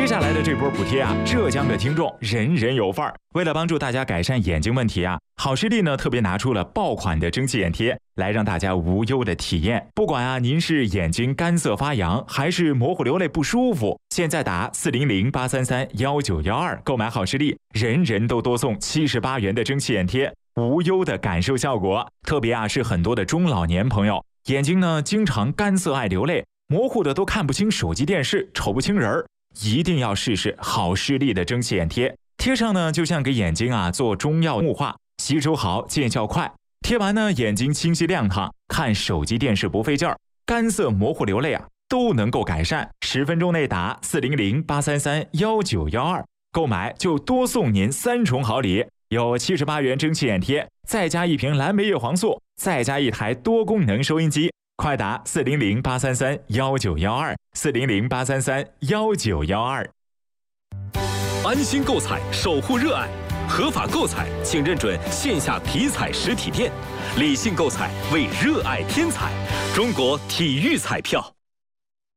下来的这波补贴啊，浙江的听众人人有份儿。为了帮助大家改善眼睛问题啊，好视力呢特别拿出了爆款的蒸汽眼贴，来让大家无忧的体验。不管啊您是眼睛干涩发痒，还是模糊流泪不舒服，现在打400-833-1912购买好视力，人人都多送78元的蒸汽眼贴，无忧的感受效果。特别啊是很多的中老年朋友，眼睛呢经常干涩爱流泪，模糊的都看不清手机电视，瞅不清人儿，一定要试试好视力的蒸汽眼贴。贴上呢就像给眼睛啊做中药雾化，吸收好，见效快。贴完呢眼睛清晰亮堂，看手机电视不费劲儿，干涩模糊流泪啊都能够改善。10分钟内打400-833-1912购买就多送您3重好礼，有78元蒸汽眼贴，再加1瓶蓝莓叶黄素，再加1台多功能收音机。快打400-833-1912，400-833-1912。 安心购彩，守护热爱，合法购彩，请认准线下体彩实体店，理性购彩，为热爱添彩。中国体育彩票。